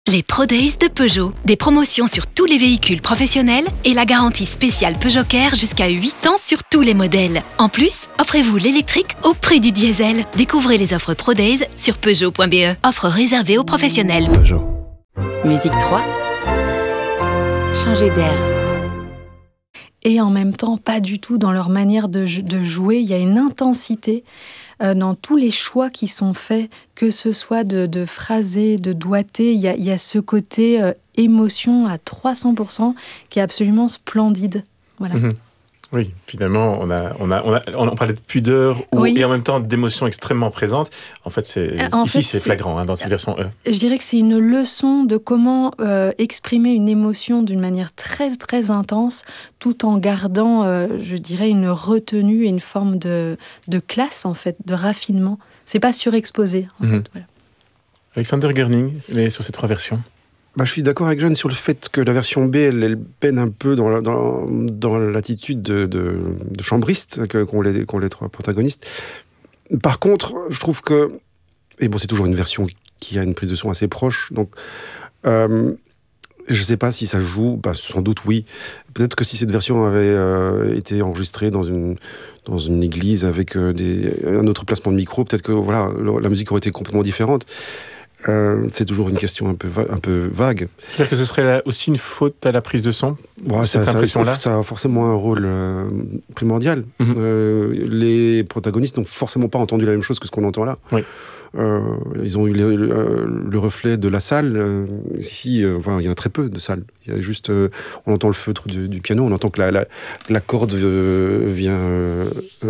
Les Pro Days de Peugeot. Des promotions sur tous les véhicules professionnels et la garantie spéciale Peugeot Care jusqu'à 8 ans sur tous les modèles. En plus, offrez-vous l'électrique au prix du diesel. Découvrez les offres Pro Days sur Peugeot.be. Offre réservée aux professionnels. Peugeot. Musique 3. Changer d'air. Et en même temps, pas du tout dans leur manière de jouer. Il y a une intensité dans tous les choix qui sont faits, que ce soit de phraser, de doigté. Il y a ce côté émotion à 300% qui est absolument splendide. Voilà. Mmh. Oui, finalement, on parlait de pudeur oui. Et en même temps d'émotions extrêmement présentes. En fait, c'est flagrant dans cette version E. Je dirais que c'est une leçon de comment exprimer une émotion d'une manière très, très intense, tout en gardant, je dirais, une retenue et une forme de classe, en fait, de raffinement. C'est pas surexposé, en fait. Voilà. Alexander Gerning, sur ces 3 versions. Je suis d'accord avec Jeanne sur le fait que la version B, elle peine un peu dans l'attitude de chambriste qu'ont les 3 protagonistes. Par contre, je trouve que... Et bon, c'est toujours une version qui a une prise de son assez proche, donc... je ne sais pas si ça joue, sans doute oui. Peut-être que si cette version avait été enregistrée dans une église avec un autre placement de micro, peut-être que la musique aurait été complètement différente. C'est toujours une question un peu vague. C'est-à-dire que ce serait aussi une faute à la prise de son, cette impression-là ? Ça a forcément un rôle primordial. Les protagonistes n'ont forcément pas entendu la même chose que ce qu'on entend là. Oui. Ils ont eu le reflet de la salle. Ici, il y en a très peu de salles. Il y a juste, on entend le feutre du piano, on entend que la corde vient...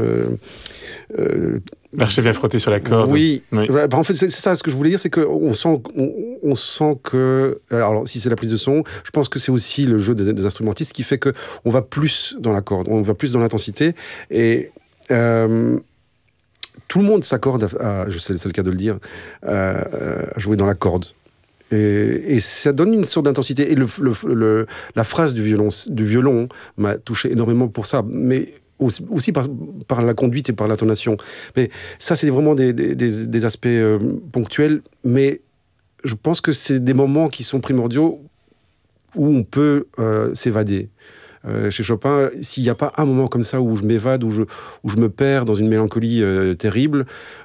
L'archet vient frotter sur la corde. Oui. En fait, c'est ça ce que je voulais dire, c'est qu'on sent que... Alors, si c'est la prise de son, je pense que c'est aussi le jeu des instrumentistes qui fait qu'on va plus dans la corde, on va plus dans l'intensité. Et tout le monde s'accorde, c'est le cas de le dire, à jouer dans la corde. Et ça donne une sorte d'intensité. Et la phrase du violon m'a touché énormément pour ça. Mais aussi par la conduite et par l'intonation. Mais ça, c'est vraiment des aspects ponctuels, mais je pense que c'est des moments qui sont primordiaux où on peut s'évader. Chez Chopin, s'il n'y a pas un moment comme ça où je m'évade, où je me perds dans une mélancolie terrible,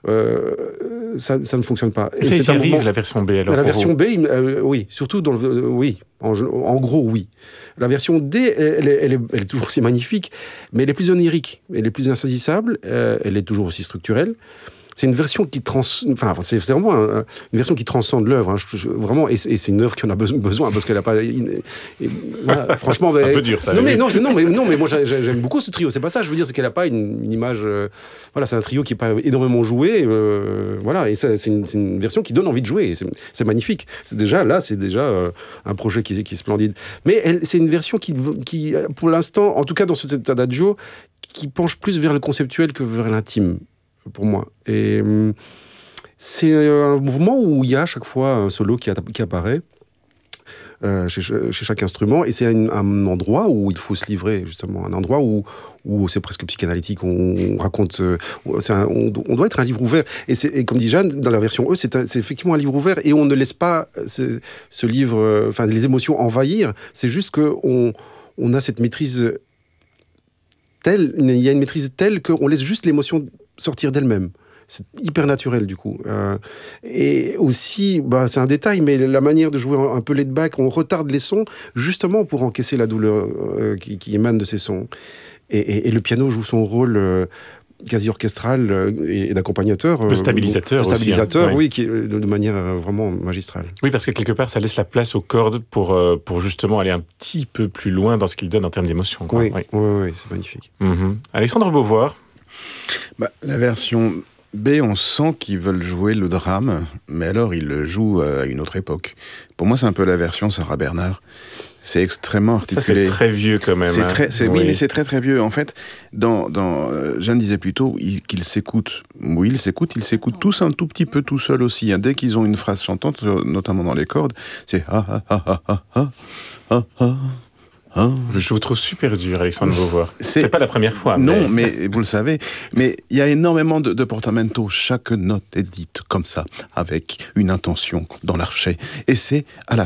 ça ne fonctionne pas. Et ça y arrive, la version B, alors? La version B, oui, surtout oui. En gros, oui. La version D, elle est toujours aussi magnifique, mais elle est plus onirique, elle est plus insaisissable, elle est toujours aussi structurelle. C'est une version qui c'est vraiment une version qui transcende l'œuvre. Vraiment, et c'est une œuvre qui en a besoin parce qu'elle n'a pas. Voilà, franchement, c'est un peu dur ça. Non, mais moi j'aime beaucoup ce trio. C'est pas ça. Je veux dire, c'est qu'elle n'a pas une image. C'est un trio qui n'est pas énormément joué. Et c'est une version qui donne envie de jouer. C'est magnifique. C'est déjà un projet qui est splendide. Mais c'est une version qui, pour l'instant, en tout cas dans cet adagio, qui penche plus vers le conceptuel que vers l'intime. Pour moi. Et c'est un mouvement où il y a à chaque fois un solo qui apparaît chez chaque instrument, et c'est un endroit où il faut se livrer, justement, un endroit où c'est presque psychanalytique, on raconte, on doit être un livre ouvert, et comme dit Jeanne, dans la version E, c'est effectivement un livre ouvert, et on ne laisse pas ce livre, les émotions envahir, c'est juste qu'on a cette maîtrise telle, il y a une maîtrise telle qu'on laisse juste l'émotion sortir d'elle-même. C'est hyper naturel, du coup. Et aussi, c'est un détail, mais la manière de jouer un peu laid back, on retarde les sons, justement pour encaisser la douleur qui émane de ces sons. Et le piano joue son rôle quasi orchestral et d'accompagnateur. De stabilisateur aussi. De stabilisateur, oui, qui est de manière vraiment magistrale. Oui, parce que quelque part, ça laisse la place aux cordes pour justement aller un petit peu plus loin dans ce qu'il donne en termes d'émotion. Oui, c'est magnifique. Alexandre Beauvoir. La version B, on sent qu'ils veulent jouer le drame, mais alors ils le jouent à une autre époque. Pour moi, c'est un peu la version Sarah Bernard. C'est extrêmement articulé. Ça, c'est très vieux quand même. Oui, mais c'est très très vieux. En fait, Jeanne disait plutôt qu'ils s'écoutent. Oui, ils s'écoutent tous un tout petit peu tout seuls aussi. Dès qu'ils ont une phrase chantante, notamment dans les cordes, c'est ah ah ah ah ah ah ah Oh. Je vous trouve super dur, Alexandre Beauvoir. C'est pas la première fois. Non, mais vous le savez. Mais il y a énormément de portamento. Chaque note est dite comme ça, avec une intention dans l'archet. Et c'est à la